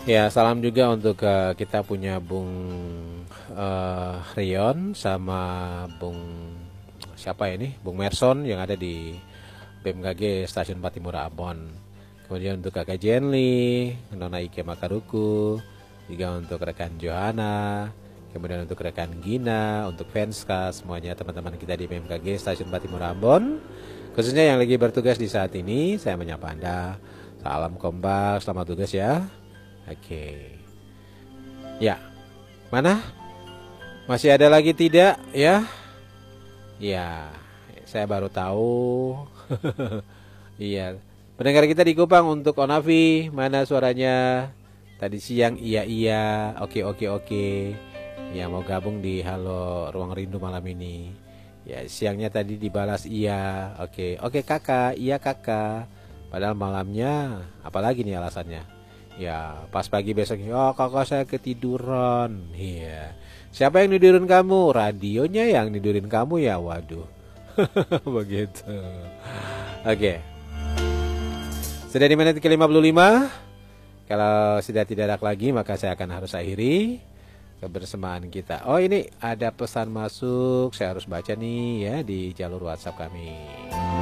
Ya, salam juga untuk kita punya Bung Rion sama Bung siapa ini? Bung Merson yang ada di BMKG Stasiun Patimura Ambon. Kemudian untuk Kakak Jenly, Nona Ike Makaruku, juga untuk rekan Johanna, kemudian untuk rekan Gina, untuk Venska, semuanya teman-teman kita di BMKG Stasiun Patimura Ambon. Khususnya yang lagi bertugas di saat ini, saya menyapa Anda. Salam kompak, selamat tugas ya. Oke. Ya, mana? Masih ada lagi tidak ya? Ya, saya baru tahu. Iya. Pendengar kita di Kupang untuk Onavi, mana suaranya? Tadi siang iya iya, oke oke oke. Ya mau gabung di Halo Ruang Rindu malam ini. Ya siangnya tadi dibalas iya, oke oke kakak, iya kakak. Padahal malamnya, apalagi nih alasannya? Ya pas pagi besoknya, oh kakak saya ketiduran. Iya. Siapa yang nidurin kamu? Radionya yang nidurin kamu ya, waduh. Begitu. Oke. Sudah di menit ke-55. Kalau sudah tidak ada lagi maka saya akan harus akhiri kebersamaan kita. Oh ini ada pesan masuk, saya harus baca nih ya di jalur WhatsApp kami.